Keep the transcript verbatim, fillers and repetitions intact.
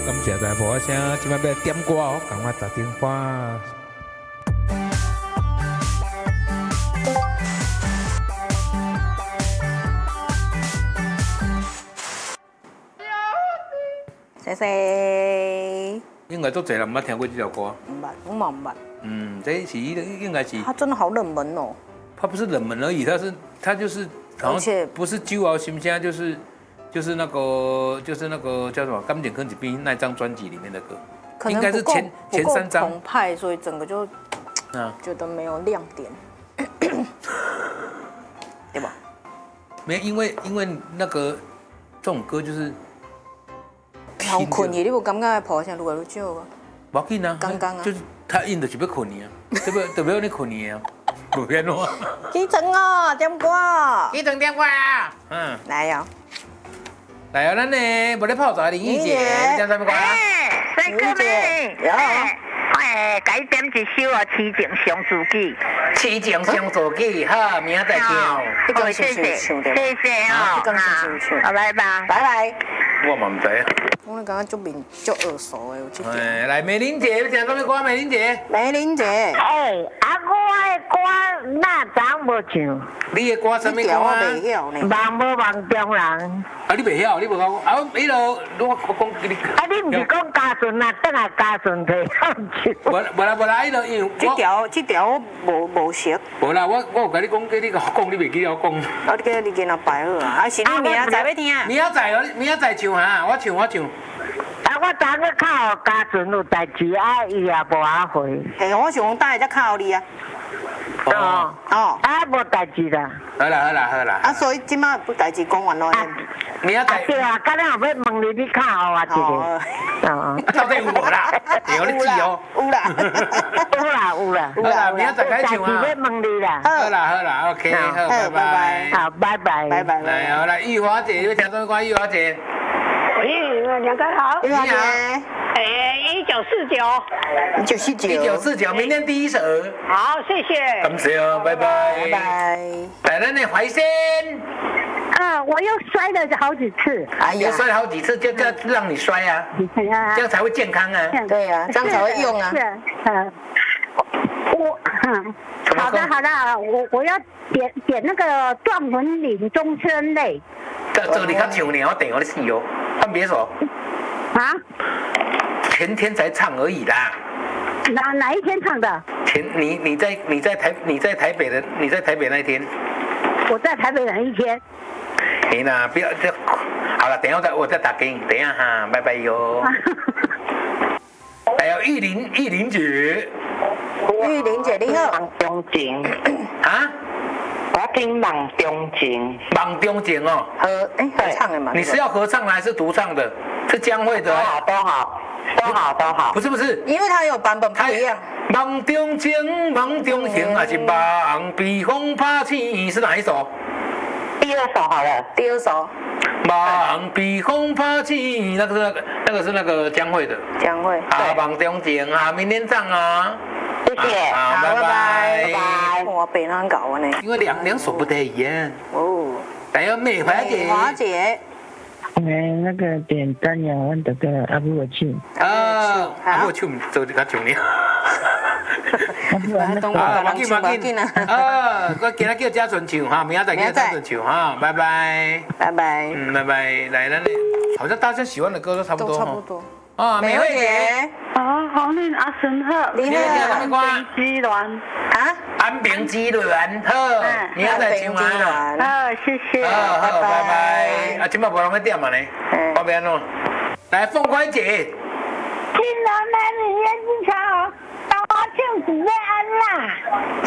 感谢大家播声，今晚要点歌哦，赶快打电话。 谢谢。 应该做侪人捌听过这首歌。 唔捌，我嘛唔捌。 嗯，这是应该是。 它真的好冷门哦。 它不是冷门而已，它是它就是好像不是九号新鲜，就是就是那个就是那个叫什么《甘点坑子兵》那张专辑里面的歌，应该是前前三张。 澎湃，所以整个就啊觉得没有亮点，对吧？ 没，因为因为那个这种歌就是。 好困去，你有感觉抱声愈来愈少啊？ 无要紧啊， 刚刚啊， 就是他硬的就要困你啊，对不？对不要你困你啊，不变咯。 起床哦，点歌。 起床点歌啊！嗯， 来呀， 来啊，咱呢无咧泡茶林忆姐，点什么歌啊？ 林忆姐，有。哎，改点一首啊，《痴情相思记》。 痴情相思记，好，明仔再听。 好，谢谢， 谢谢啊，好，拜拜， 拜拜。 我嘛唔知啊。 我感觉足面足耳熟的，有这哎，来美玲姐，要听什么歌？美玲姐。 美玲姐。 哎，啊，我的歌哪早无唱？ 你的歌什么歌啊？ 我袂晓呢。 梦无梦中人。 啊，你袂晓，你无讲啊？迄落我我讲给你。 啊，你唔是讲嘉顺啊？等下嘉顺提唱。 无无啦无啦，迄落因为这条这条我无无熟。 无啦，我我有甲你讲，叫你甲我讲，你袂记我讲。 我叫你跟他摆好啊，啊是你明仔载要听？ 明仔载哦，明仔载唱哈，我唱我唱。 啊，我昨个靠嘉顺有代志，啊伊也无阿回。 嘿，我想等下才靠你啊。 哦哦， 啊无代志啦。 好啦好啦好啦。 啊，所以即马不代志讲完咯。 明仔载。 对啊，今日后要问你，你靠我一个。哦。 到底有无啦？有你记哦。 有啦。 有啦有啦。 好啦，明仔载开唱啊。 代志要问你啦。 好啦好啦 ，OK， 好，拜拜。 好，拜拜。 拜拜。 来，好来，玉华姐，要听什么歌？玉华姐。 喂，两个好。 玉华姐。 哎，一九四九。 一九四九。 一九四九，明天第一首。 好，谢谢。 感谢哦，拜拜。 拜拜。 来，咱的怀仙。 啊，我又摔了好几次。 哎呀，摔了好几次，就就让你摔啊，这样才会健康啊。 对呀，这样才会用啊。 是，嗯，我，嗯，好的好的，我我要点点那个壮魂岭终身泪。 这这里较久呢，我等我的死哦，换别首。 啊？ 前天才唱而已啦。 哪哪一天唱的？ 前你你在你在台你在台北的你在台北那一天。 我在台北哪一天？ 你呢？不要这，好了，等一下再我再打给你，等一下哈，拜拜哟。还有玉玲玉玲姐， 玉玲姐你好。 梦中情啊？ 我听梦中情。 梦中情哦。 合哎合唱的嘛？ 你是要合唱还是独唱的？是江蕙的。 都好都好都好都好。 不是不是， 因为它有版本不一样。 梦中情梦中情还是梦被风拍醒，是哪一首？ 第二首好了， 第二首。 梦被风拍起，那个是那个那个是那个江蕙的。 江蕙。 好，梦中情啊，明天唱啊。 谢谢。 好，拜拜。 拜拜。 我背那搞啊呢。 因为两两首不太一样。 哦。 还有美华姐。 美华姐。 哎，那个点单呀，阮这个阿母的唱。 啊，阿母唱做较重要。啊，要紧要紧啊！啊，我今仔叫嘉纯唱哈，明仔再叫嘉纯唱哈，拜拜。 拜拜。 嗯，拜拜。来，咱好像大家喜欢的歌都差不多。 都差不多。 啊，美惠姐。 啊，好运阿神好。 你好。 安平之恋。 啊？ 安平之恋，好。明仔再唱啊。 好，谢谢。 好好，拜拜。啊，今麦无人去点嘛呢？我变喏。来，凤冠姐。 新郎男女燕子桥，桃花庆子在安啦。